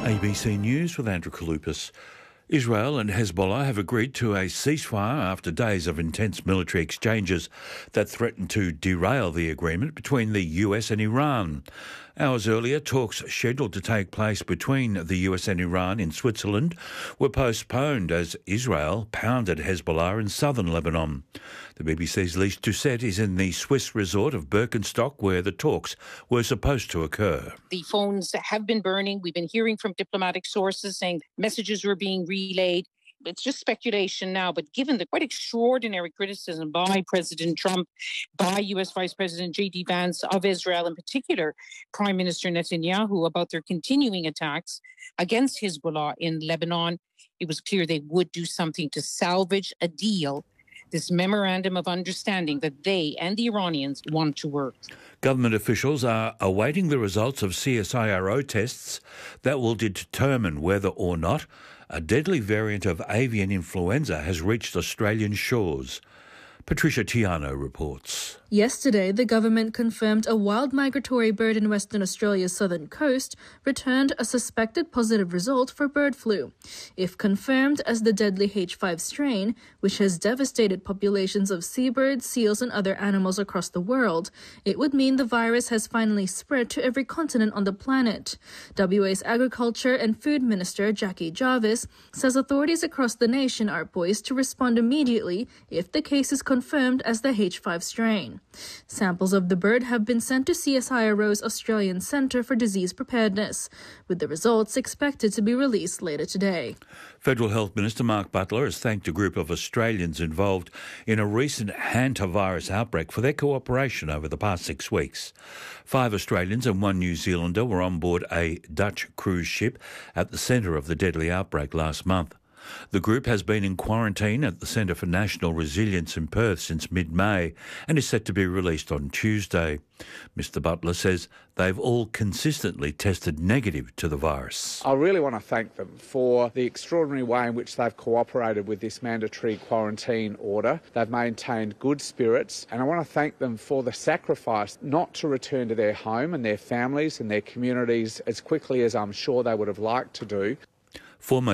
ABC News with Andrew Kalupas. Israel and Hezbollah have agreed to a ceasefire after days of intense military exchanges that threatened to derail the agreement between the US and Iran. Hours earlier, talks scheduled to take place between the US and Iran in Switzerland were postponed as Israel pounded Hezbollah in southern Lebanon. The BBC's Lise Doucet is in the Swiss resort of Birkenstock, where the talks were supposed to occur. The phones have been burning. We've been hearing from diplomatic sources saying messages were being relayed. It's just speculation now, but given the quite extraordinary criticism by President Trump, by US Vice President J.D. Vance of Israel, in particular Prime Minister Netanyahu, about their continuing attacks against Hezbollah in Lebanon, it was clear they would do something to salvage a deal, this memorandum of understanding that they and the Iranians want to work. Government officials are awaiting the results of CSIRO tests that will determine whether or not a deadly variant of avian influenza has reached Australian shores. Patricia Tiano reports. Yesterday, the government confirmed a wild migratory bird in Western Australia's southern coast returned a suspected positive result for bird flu. If confirmed as the deadly H5 strain, which has devastated populations of seabirds, seals and other animals across the world, it would mean the virus has finally spread to every continent on the planet. WA's Agriculture and Food Minister Jackie Jarvis says authorities across the nation are poised to respond immediately if the case is confirmed as the H5 strain. Samples of the bird have been sent to CSIRO's Australian Centre for Disease Preparedness, with the results expected to be released later today. Federal Health Minister Mark Butler has thanked a group of Australians involved in a recent hantavirus outbreak for their cooperation over the past 6 weeks. 5 Australians and 1 New Zealander were on board a Dutch cruise ship at the centre of the deadly outbreak last month. The group has been in quarantine at the Centre for National Resilience in Perth since mid-May and is set to be released on Tuesday. Mr Butler says they've all consistently tested negative to the virus. I really want to thank them for the extraordinary way in which they've cooperated with this mandatory quarantine order. They've maintained good spirits, and I want to thank them for the sacrifice not to return to their home and their families and their communities as quickly as I'm sure they would have liked to do. Former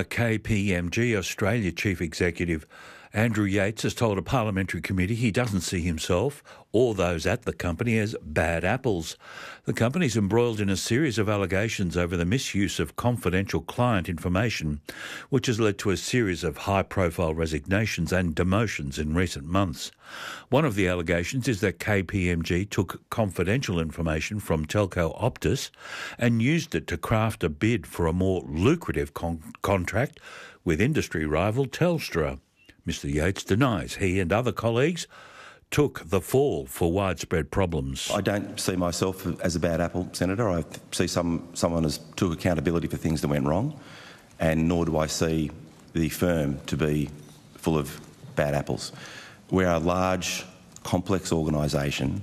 KPMG Australia Chief Executive Andrew Yates has told a parliamentary committee he doesn't see himself or those at the company as bad apples. The company's embroiled in a series of allegations over the misuse of confidential client information, which has led to a series of high-profile resignations and demotions in recent months. One of the allegations is that KPMG took confidential information from telco Optus and used it to craft a bid for a more lucrative contract with industry rival Telstra. Mr Yates denies he and other colleagues took the fall for widespread problems. I don't see myself as a bad apple, Senator. I see someone as took accountability for things that went wrong, and nor do I see the firm to be full of bad apples. We're a large, complex organisation,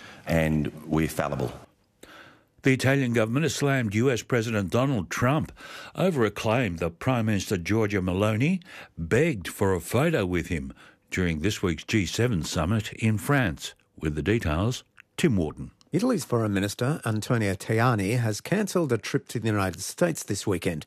and we're fallible. The Italian government has slammed US President Donald Trump over a claim that Prime Minister Giorgia Meloni begged for a photo with him during this week's G7 summit in France. With the details, Tim Wharton. Italy's Foreign Minister Antonio Tajani has cancelled a trip to the United States this weekend